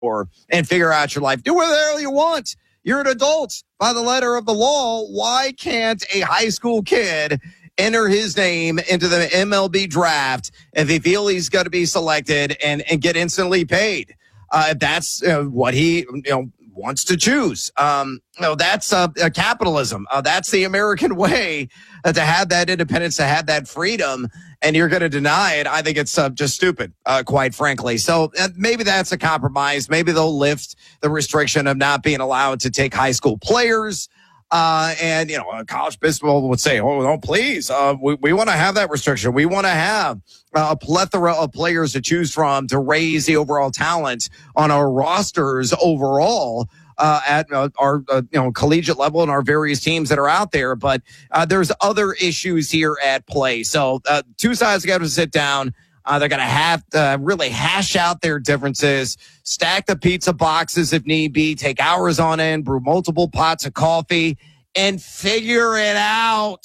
and figure out your life. Do whatever the hell you want. You're an adult by the letter of the law. Why can't a high school kid enter his name into the MLB draft if he feels he's going to be selected and get instantly paid? If that's what he wants to choose. That's capitalism. That's the American way to have that independence, to have that freedom, and you're going to deny it. I think it's just stupid, quite frankly. So maybe that's a compromise. Maybe they'll lift the restriction of not being allowed to take high school players. And college baseball would say, oh, no, please. We want to have that restriction. We want to have a plethora of players to choose from to raise the overall talent on our rosters overall. At our collegiate level and our various teams that are out there. But there's other issues here at play. So two sides got to sit down. They're going to have to really hash out their differences, stack the pizza boxes if need be, take hours on end, brew multiple pots of coffee, and figure it out.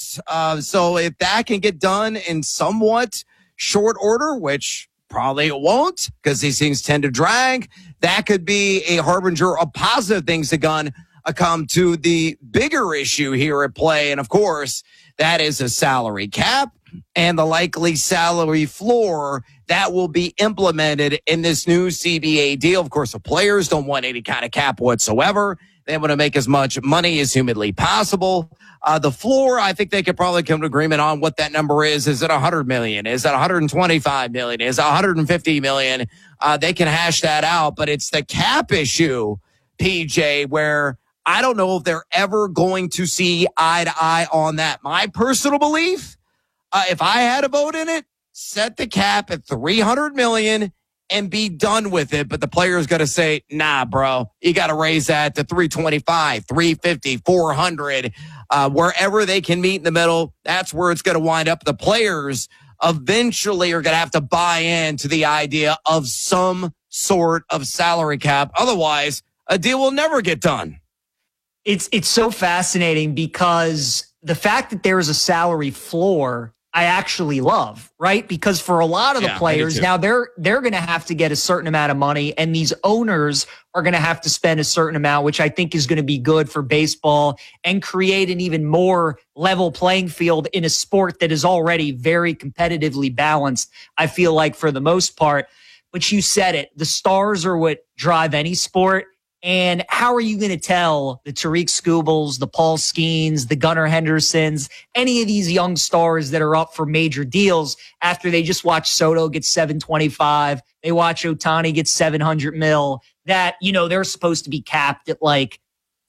So if that can get done in somewhat short order, which probably it won't because these things tend to drag, that could be a harbinger of positive things to come to the bigger issue here at play. And, of course, that is a salary cap and the likely salary floor that will be implemented in this new CBA deal. Of course, the players don't want any kind of cap whatsoever. They want to make as much money as humanly possible. The floor, I think they could probably come to agreement on what that number is. Is it $100 million? Is it $125 million? Is it $150 million? They can hash that out, but it's the cap issue, PJ, where I don't know if they're ever going to see eye to eye on that. My personal belief, if I had a vote in it, set the cap at $300 million and be done with it. But the player's got to say, nah, bro, you got to raise that to 325, 350, 400, wherever they can meet in the middle. That's where it's going to wind up. The players eventually are going to have to buy into the idea of some sort of salary cap. Otherwise, a deal will never get done. It's so fascinating because the fact that there is a salary floor, I actually love, right? Because for a lot of the players now, they're going to have to get a certain amount of money, and these owners are going to have to spend a certain amount, which I think is going to be good for baseball and create an even more level playing field in a sport that is already very competitively balanced, I feel like, for the most part. But you said it, the stars are what drive any sport. And how are you going to tell the Tariq Skubals, the Paul Skeens, the Gunnar Hendersons, any of these young stars that are up for major deals after they just watch Soto get $725, they watch Ohtani get $700 million, that, they're supposed to be capped at like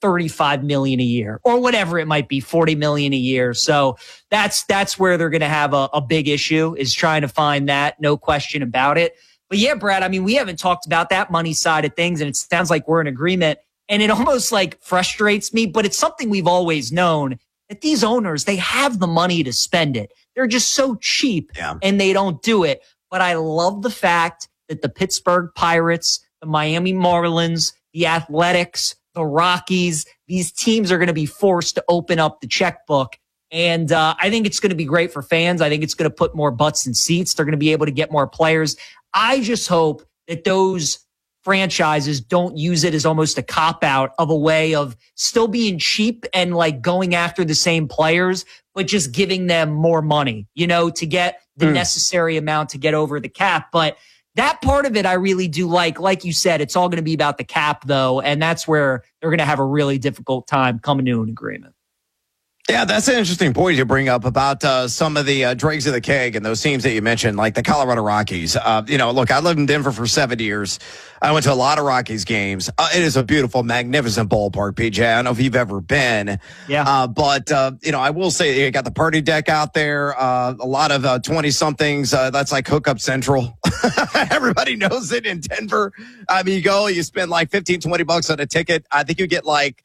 $35 million a year or whatever it might be, $40 million a year. So that's where they're going to have a big issue, is trying to find that, no question about it. But yeah, Brad, I mean, we haven't talked about that money side of things, and it sounds like we're in agreement. And it almost like frustrates me, but it's something we've always known, that these owners, they have the money to spend it. They're just so cheap and they don't do it. But I love the fact that the Pittsburgh Pirates, the Miami Marlins, the Athletics, the Rockies, these teams are going to be forced to open up the checkbook. And I think it's going to be great for fans. I think it's going to put more butts in seats. They're going to be able to get more players. I just hope that those franchises don't use it as almost a cop-out of a way of still being cheap and like going after the same players, but just giving them more money, to get the necessary amount to get over the cap. But that part of it I really do like you said, it's all going to be about the cap though. And that's where they're going to have a really difficult time coming to an agreement. Yeah, that's an interesting point you bring up about some of the dregs of the keg and those teams that you mentioned, like the Colorado Rockies. Look, I lived in Denver for 7 years. I went to a lot of Rockies games. It is a beautiful, magnificent ballpark, PJ. I don't know if you've ever been. Yeah. But I will say you got the party deck out there. A lot of 20-somethings. That's like hookup central. Everybody knows it in Denver. I mean, you spend like $15-20 on a ticket. I think you get like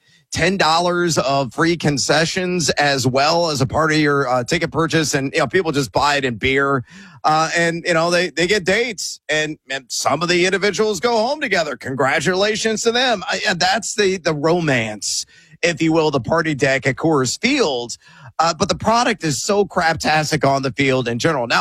$10 of free concessions as well as a part of your ticket purchase. And, people just buy it in beer. They get dates and some of the individuals go home together. Congratulations to them. That's the romance, if you will, the party deck at Coors Field. But the product is so craptastic on the field in general. Now,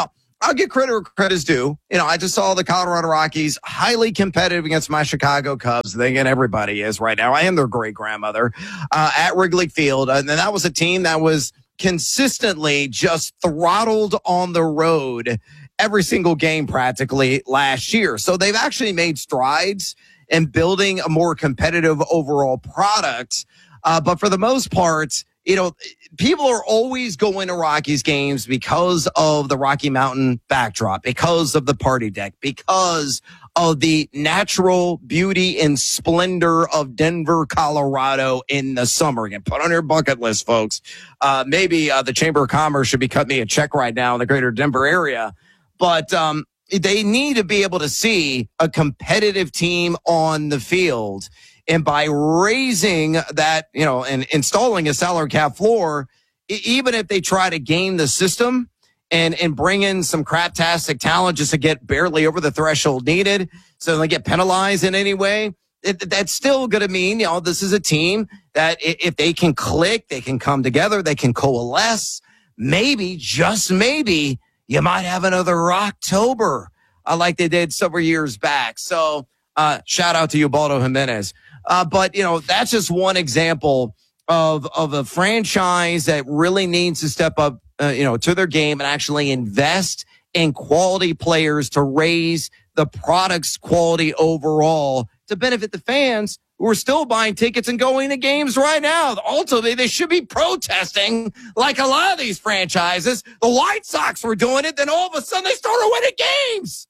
I'll give credit where credit's due. I just saw the Colorado Rockies highly competitive against my Chicago Cubs. Again, everybody is right now. I am their great grandmother at Wrigley Field. And that was a team that was consistently just throttled on the road every single game practically last year. So they've actually made strides in building a more competitive overall product. But for the most part, people are always going to Rockies games because of the Rocky Mountain backdrop, because of the party deck, because of the natural beauty and splendor of Denver, Colorado in the summer. Again, put on your bucket list, folks. Maybe the Chamber of Commerce should be cutting me a check right now in the greater Denver area. But they need to be able to see a competitive team on the field. And by raising that, and installing a salary cap floor, even if they try to game the system and bring in some craptastic talent just to get barely over the threshold needed, so they get penalized in any way, that's still going to mean, this is a team that if they can click, they can come together, they can coalesce, maybe, just maybe, you might have another Rocktober like they did several years back. So shout out to Ubaldo Jimenez. But that's just one example of a franchise that really needs to step up, to their game and actually invest in quality players to raise the product's quality overall to benefit the fans who are still buying tickets and going to games right now. Ultimately, they should be protesting like a lot of these franchises. The White Sox were doing it, then all of a sudden they started winning games.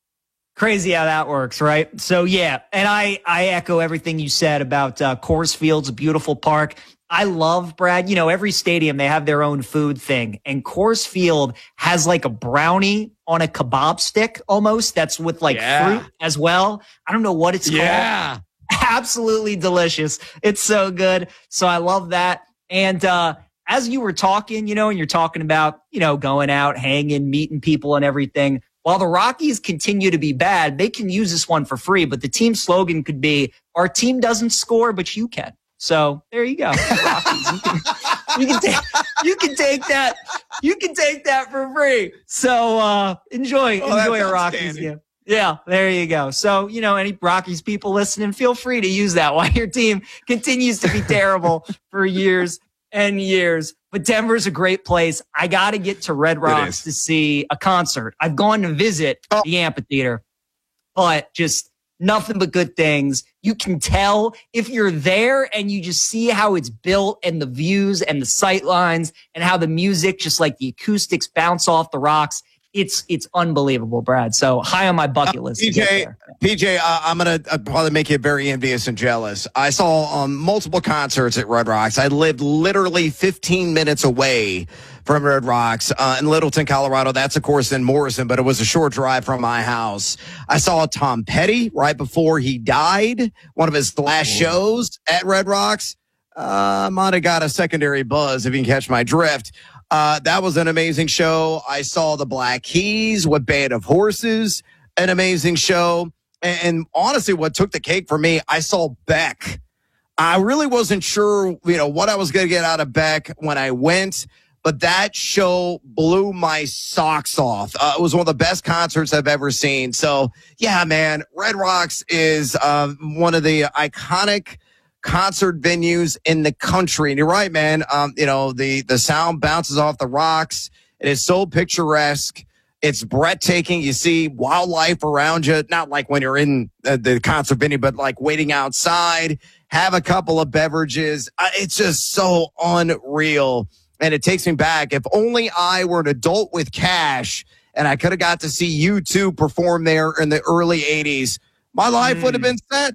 Crazy how that works, right? So, yeah, and I echo everything you said about Coors Field's a beautiful park. I love, Brad, every stadium, they have their own food thing. And Coors Field has like a brownie on a kebab stick almost that's with like fruit as well. I don't know what it's called. Absolutely delicious. It's so good. So I love that. And as you were talking, and you're talking about, going out, hanging, meeting people and everything. While the Rockies continue to be bad, they can use this one for free, but the team slogan could be, our team doesn't score, but you can. So there you go. Rockies. You can take that. You can take that for free. So enjoy a Rockies game. Yeah, there you go. So, any Rockies people listening, feel free to use that while your team continues to be terrible for years and years. But Denver's a great place. I got to get to Red Rocks to see a concert. I've gone to visit the amphitheater, but just nothing but good things. You can tell if you're there and you just see how it's built and the views and the sight lines and how the music, just like the acoustics bounce off the rocks. It's unbelievable, Brad. So high on my bucket list. PJ, I'm going to probably make you very envious and jealous. I saw multiple concerts at Red Rocks. I lived literally 15 minutes away from Red Rocks in Littleton, Colorado. That's, of course, in Morrison, but it was a short drive from my house. I saw Tom Petty right before he died, one of his last shows at Red Rocks. Might have got a secondary buzz, if you can catch my drift. That was an amazing show. I saw the Black Keys with Band of Horses, an amazing show. And honestly, what took the cake for me, I saw Beck. I really wasn't sure, what I was going to get out of Beck when I went, but that show blew my socks off. It was one of the best concerts I've ever seen. So, yeah, man, Red Rocks is one of the iconic concert venues in the country. And you're right, man. The sound bounces off the rocks. It is so picturesque. It's breathtaking. You see wildlife around you, not like when you're in the concert venue, but like waiting outside, have a couple of beverages. It's just so unreal. And it takes me back. If only I were an adult with cash and I could have got to see U2 perform there in the early 80s, my life would have been set.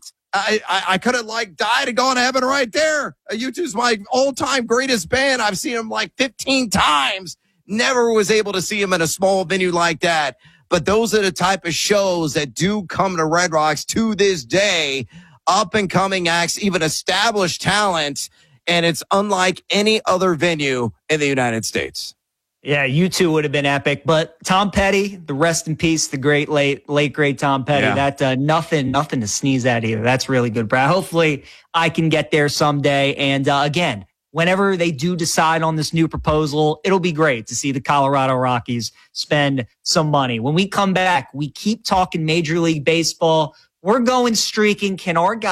I could have died and gone to heaven right there. U2's my all-time greatest band. I've seen them 15 times. Never was able to see them in a small venue like that. But those are the type of shows that do come to Red Rocks to this day. Up-and-coming acts, even established talent. And it's unlike any other venue in the United States. Yeah, U2 would have been epic, but Tom Petty, the rest in peace, the late great Tom Petty. Yeah. That nothing to sneeze at either. That's really good, Brad. Hopefully, I can get there someday. And again, whenever they do decide on this new proposal, it'll be great to see the Colorado Rockies spend some money. When we come back, we keep talking Major League Baseball. We're going streaking. Can our guys